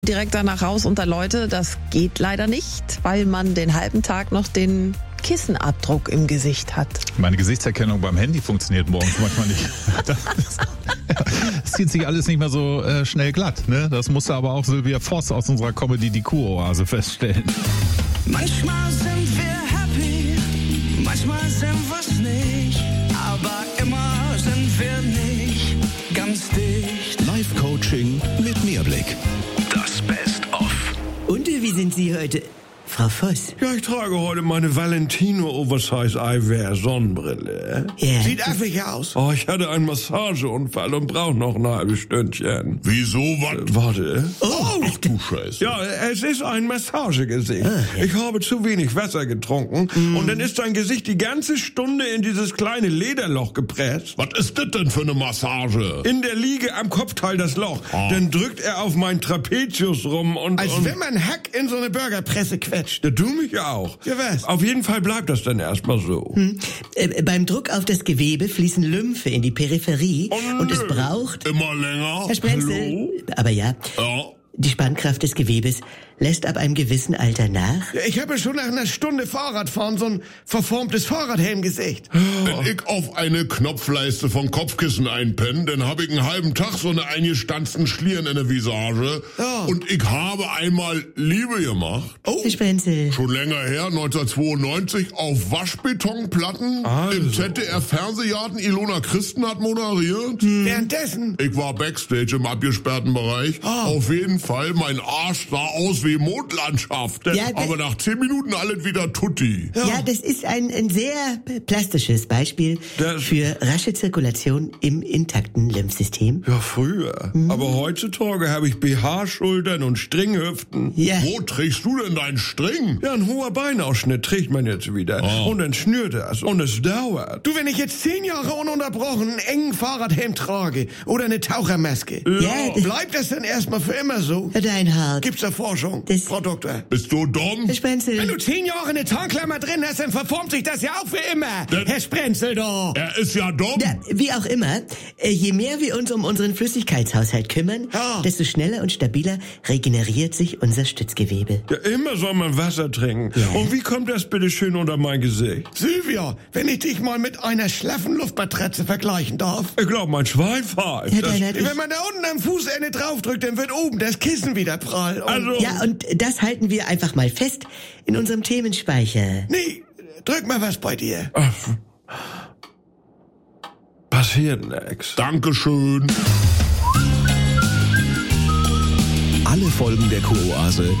Direkt danach raus unter Leute, das geht leider nicht, weil man den halben Tag noch den Kissenabdruck im Gesicht hat. Meine Gesichtserkennung beim Handy funktioniert morgens manchmal nicht. Das zieht sich alles nicht mehr so schnell glatt. Ne? Das musste aber auch Sylvia Voss aus unserer Comedy Die Kuroase feststellen. Manchmal sind wir happy, manchmal sind wir's nicht, aber immer sind wir nicht ganz dicht. Live-Coaching mit Mehrblick. Das Best-of. Und wie sind Sie heute, Frau Voss? Ja, ich trage heute meine Valentino Oversize Eyewear Sonnenbrille. Ja. Sieht affig aus. Oh, ich hatte einen Massageunfall und brauche noch ein halbes Stündchen. Wieso, was? Warte. Oh, ach du Scheiße. Ja, es ist ein Massagegesicht. Ja. Ich habe zu wenig Wasser getrunken und dann ist dein Gesicht die ganze Stunde in dieses kleine Lederloch gepresst. Was ist das denn für eine Massage? In der Liege am Kopfteil das Loch. Dann drückt er auf meinen Trapezius rum und... Als wenn man Hack in so eine Burgerpresse quetscht. Ja, du mich auch. Ja, was? Auf jeden Fall bleibt das dann erstmal so. Beim Druck auf das Gewebe fließen Lymphe in die Peripherie und es braucht... Immer länger. Herr Sprenzel, Hallo? aber ja, Ja. die Spannkraft des Gewebes lässt ab einem gewissen Alter nach. Ja, ich habe schon nach einer Stunde Fahrradfahren so ein verformtes Fahrradhelmgesicht. Wenn ich auf eine Knopfleiste von Kopfkissen einpenne, dann habe ich einen halben Tag so eine eingestanzten Schlieren in der Visage. Ja. Und ich habe einmal Liebe gemacht. Herr Sprenzel, Schon länger her, 1992, auf Waschbetonplatten im ZDF-Fernsehgarten. Ilona Christen hat moderiert. Währenddessen. Ich war Backstage im abgesperrten Bereich. Auf jeden Fall, mein Arsch sah aus wie Mondlandschaft. Ja, aber nach 10 Minuten alles wieder tutti. ja, das ist ein sehr plastisches Beispiel für rasche Zirkulation im intakten Lymphsystem. Ja, früher. Aber heutzutage habe ich BH-Schultern und Stringhüften. Ja. Wo trägst du denn deinen String? Ja, ein hoher Beinausschnitt trägt man jetzt wieder. Und dann schnürt das. Und es dauert. Du, wenn ich jetzt 10 Jahre ununterbrochen einen engen Fahrradhelm trage oder eine Tauchermaske, Ja, bleibt das denn erstmal für immer so? Herr Deinhardt, Gibt's da Forschung, Das- Frau Doktor? Bist du dumm? Herr Wenn Sprenzel, du 10 Jahre eine Tarnklammer drin hast, dann verformt sich das ja auch für immer. Herr Sprenzel doch. Er ist ja dumm. ja, wie auch immer, je mehr wir uns um unseren Flüssigkeitshaushalt kümmern, Ja. desto schneller und stabiler regeneriert sich unser Stützgewebe. Ja, immer soll man Wasser trinken. Und wie kommt das bitte schön unter mein Gesicht? Sylvia, wenn ich dich mal mit einer schlaffen Luftmatratze vergleichen darf. Ich glaube, mein Schwein pfeift. Herr Das- Deinhardt, Wenn man da unten am Fußende draufdrückt, dann wird oben das Kissen wieder prall. Und Also, ja, und das halten wir einfach mal fest in unserem Themenspeicher. nee, drück mal was bei dir. passiert nix. Dankeschön. Alle Folgen der Kuroase